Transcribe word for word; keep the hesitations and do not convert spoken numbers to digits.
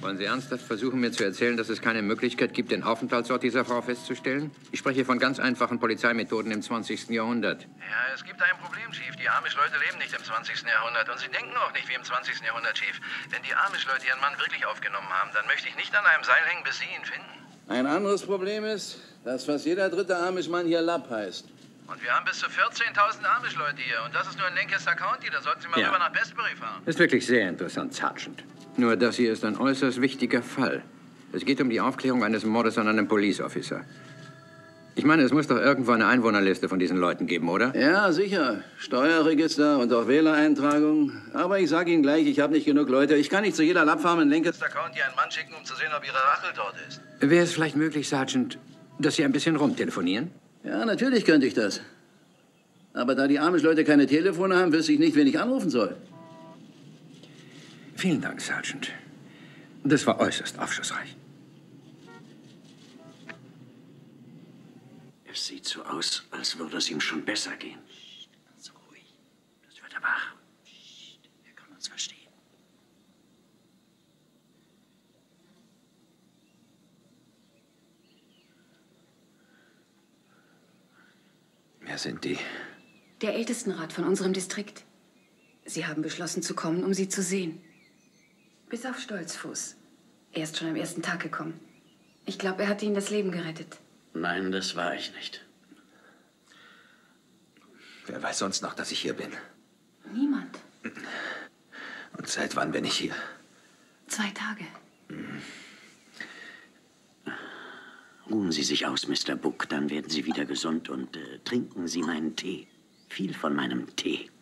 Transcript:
Wollen Sie ernsthaft versuchen, mir zu erzählen, dass es keine Möglichkeit gibt, den Aufenthaltsort dieser Frau festzustellen? Ich spreche von ganz einfachen Polizeimethoden im zwanzigsten Jahrhundert. Ja, es gibt ein Problem, Chief. Die Amish-Leute leben nicht im zwanzigsten Jahrhundert und sie denken auch nicht wie im zwanzigsten Jahrhundert, Chief. Wenn die Amish-Leute ihren Mann wirklich aufgenommen haben, dann möchte ich nicht an einem Seil hängen, bis sie ihn finden. Ein anderes Problem ist, dass fast jeder dritte Amish-Mann hier Lapp heißt. Und wir haben bis zu vierzehntausend Amish-Leute hier. Und das ist nur in Lancaster County. Da sollten Sie mal Ja. rüber nach Bestbury fahren. Ist wirklich sehr interessant, Sergeant. Nur das hier ist ein äußerst wichtiger Fall. Es geht um die Aufklärung eines Mordes an einem Police Officer. Ich meine, es muss doch irgendwo eine Einwohnerliste von diesen Leuten geben, oder? Ja, sicher. Steuerregister und auch Wählereintragung. Aber ich sage Ihnen gleich, ich habe nicht genug Leute. Ich kann nicht zu jeder Lappfarm in Lancaster County einen Mann schicken, um zu sehen, ob Ihre Rachel dort ist. Wäre es vielleicht möglich, Sergeant, dass Sie ein bisschen rumtelefonieren? Ja, natürlich könnte ich das. Aber da die Amish-Leute keine Telefone haben, wüsste ich nicht, wen ich anrufen soll. Vielen Dank, Sergeant. Das war äußerst aufschlussreich. Es sieht so aus, als würde es ihm schon besser gehen. Ganz ruhig. Das wird er wach. Er kann uns verstehen. Wer sind die? Der Ältestenrat von unserem Distrikt. Sie haben beschlossen zu kommen, um Sie zu sehen. Bis auf Stolzfuß. Er ist schon am ersten Tag gekommen. Ich glaube, er hat Ihnen das Leben gerettet. Nein, das war ich nicht. Wer weiß sonst noch, dass ich hier bin? Niemand. Und seit wann bin ich hier? Zwei Tage. Ruhen Sie sich aus, Mister Book, dann werden Sie wieder gesund und äh, trinken Sie meinen Tee. Viel von meinem Tee.